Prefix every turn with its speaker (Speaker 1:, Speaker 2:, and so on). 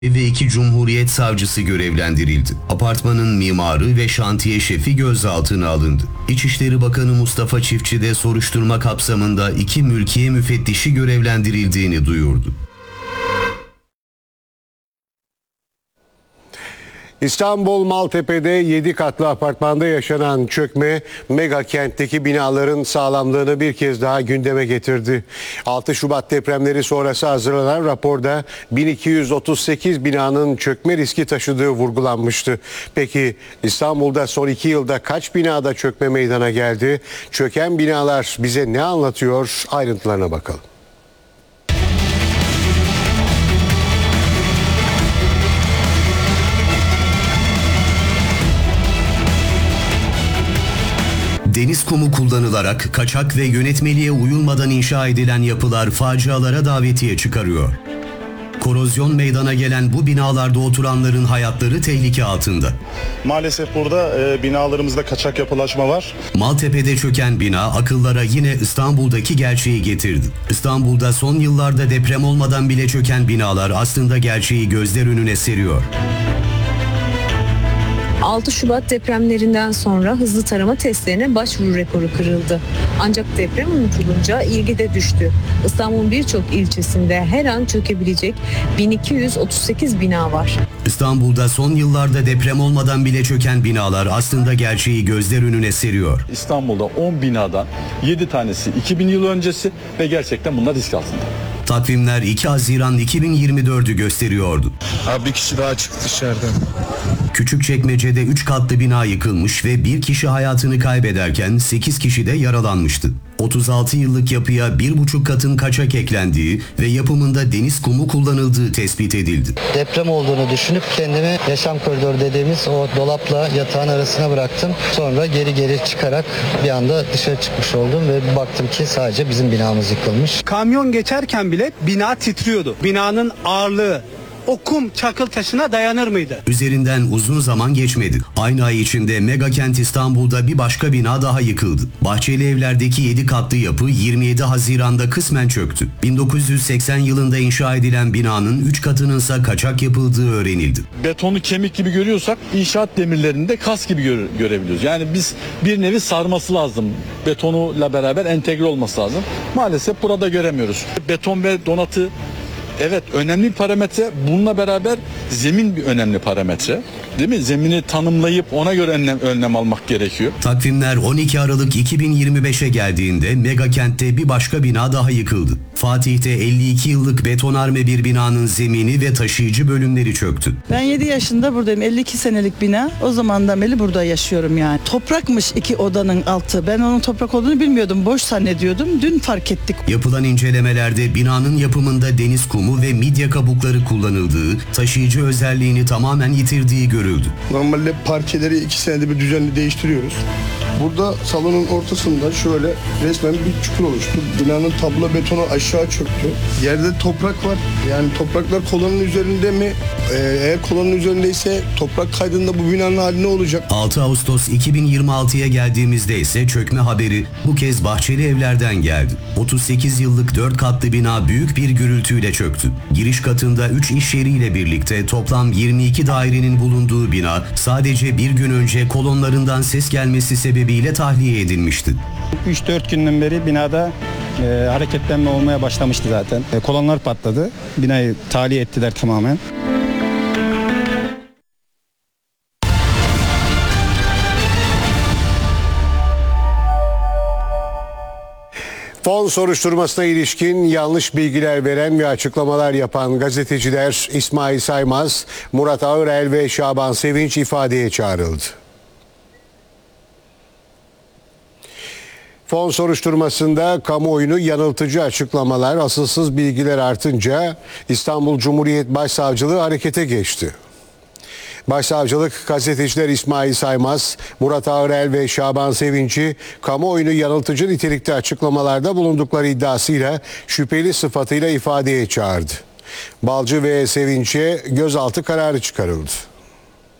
Speaker 1: ve 2 Cumhuriyet savcısı görevlendirildi. Apartmanın mimarı ve şantiye şefi gözaltına alındı. İçişleri Bakanı Mustafa Çiftçi de soruşturma kapsamında 2 mülkiye müfettişi görevlendirildiğini duyurdu.
Speaker 2: İstanbul Maltepe'de 7 katlı apartmanda yaşanan çökme mega kentteki binaların sağlamlığını bir kez daha gündeme getirdi. 6 Şubat depremleri sonrası hazırlanan raporda 1238 binanın çökme riski taşıdığı vurgulanmıştı. Peki İstanbul'da son 2 yılda kaç binada çökme meydana geldi? Çöken binalar bize ne anlatıyor? Ayrıntılarına bakalım.
Speaker 1: Deniz kumu kullanılarak kaçak ve yönetmeliğe uyulmadan inşa edilen yapılar facialara davetiye çıkarıyor. Korozyon meydana gelen bu binalarda oturanların hayatları tehlike altında.
Speaker 3: Maalesef burada binalarımızda kaçak yapılaşma var.
Speaker 1: Maltepe'de çöken bina akıllara yine İstanbul'daki gerçeği getirdi. İstanbul'da son yıllarda deprem olmadan bile çöken binalar aslında gerçeği gözler önüne seriyor.
Speaker 4: 6 Şubat depremlerinden sonra hızlı tarama testlerine başvuru rekoru kırıldı. Ancak deprem unutulunca ilgi de düştü. İstanbul'un birçok ilçesinde her an çökebilecek 1238 bina var.
Speaker 1: İstanbul'da son yıllarda deprem olmadan bile çöken binalar aslında gerçeği gözler önüne seriyor.
Speaker 5: İstanbul'da 10 binadan 7 tanesi 2000 yıl öncesi ve gerçekten bunlar risk altında.
Speaker 1: Takvimler 2 Haziran 2024'ü gösteriyordu.
Speaker 6: Bir kişi daha çıktı dışarıdan.
Speaker 1: Küçükçekmece'de 3 katlı bina yıkılmış ve bir kişi hayatını kaybederken 8 kişi de yaralanmıştı. 36 yıllık yapıya 1,5 katın kaçak eklendiği ve yapımında deniz kumu kullanıldığı tespit edildi.
Speaker 7: Deprem olduğunu düşünüp kendimi yaşam koridoru dediğimiz o dolapla yatağın arasına bıraktım. Sonra geri çıkarak bir anda dışarı çıkmış oldum ve baktım ki sadece bizim binamız yıkılmış.
Speaker 8: Kamyon geçerken bile bina titriyordu. Binanın ağırlığı o kum çakıl taşına dayanır mıydı?
Speaker 1: Üzerinden uzun zaman geçmedi. Aynı ay içinde Megakent İstanbul'da bir başka bina daha yıkıldı. Bahçeli Evler'deki 7 katlı yapı 27 Haziran'da kısmen çöktü. 1980 yılında inşa edilen binanın 3 katınınsa kaçak yapıldığı öğrenildi.
Speaker 5: Betonu kemik gibi görüyorsak inşaat demirlerini de kas gibi görebiliyoruz. Yani biz bir nevi sarması lazım. Betonuyla beraber entegre olması lazım. Maalesef burada göremiyoruz. Beton ve donatı evet önemli bir parametre. Bununla beraber zemin bir önemli parametre. Değil mi? Zemini tanımlayıp ona göre önlem almak gerekiyor.
Speaker 1: Takvimler 12 Aralık 2025'e geldiğinde Megakent'te bir başka bina daha yıkıldı. Fatih'te 52 yıllık betonarme bir binanın zemini ve taşıyıcı bölümleri çöktü.
Speaker 9: Ben 7 yaşında buradayım. 52 senelik bina. O zamandan beri burada yaşıyorum yani. Toprakmış 2 odanın altı. Ben onun toprak olduğunu bilmiyordum. Boş zannediyordum. Dün fark ettik.
Speaker 1: Yapılan incelemelerde binanın yapımında deniz kumu ve midye kabukları kullanıldığı, taşıyıcı özelliğini tamamen yitirdiği görüldü.
Speaker 6: Normalde parkeleri 2 senede bir düzenli değiştiriyoruz. Burada salonun ortasında şöyle resmen bir çukur oluştu. Binanın tablo betonu aşağı çöktü. Yerde toprak var. Yani topraklar kolonun üzerinde mi? Eğer kolonun üzerindeyse toprak kaydında bu binanın hali ne olacak?
Speaker 1: 6 Ağustos 2026'ya geldiğimizde ise çökme haberi bu kez Bahçeli Evler'den geldi. 38 yıllık 4 katlı bina büyük bir gürültüyle çöktü. Giriş katında 3 iş yeriyle birlikte toplam 22 dairenin bulunduğu bina sadece bir gün önce kolonlarından ses gelmesi sebebiyle tahliye edilmişti.
Speaker 10: 3-4 günden beri binada hareketlenme olmaya başlamıştı zaten. Kolonlar patladı. Binayı tahliye ettiler tamamen.
Speaker 2: Fon soruşturmasına ilişkin yanlış bilgiler veren ve açıklamalar yapan gazeteciler İsmail Saymaz, Murat Ağırel ve Şaban Sevinç ifadeye çağrıldı. Fon soruşturmasında kamuoyunu yanıltıcı açıklamalar, asılsız bilgiler artınca İstanbul Cumhuriyet Başsavcılığı harekete geçti. Başsavcılık gazeteciler İsmail Saymaz, Murat Ağırel ve Şaban Sevinç'i kamuoyunu yanıltıcı nitelikte açıklamalarda bulundukları iddiasıyla şüpheli sıfatıyla ifadeye çağırdı. Balcı ve Sevinç'e gözaltı kararı çıkarıldı.